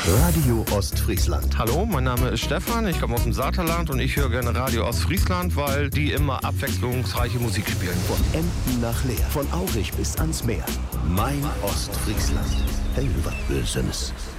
Radio Ostfriesland. Hallo, mein Name ist Stefan, ich komme aus dem Saterland und ich höre gerne Radio Ostfriesland, weil die immer abwechslungsreiche Musik spielen. Von Emden nach Leer, von Aurich bis ans Meer. Mein Ostfriesland. Hey, was Böses.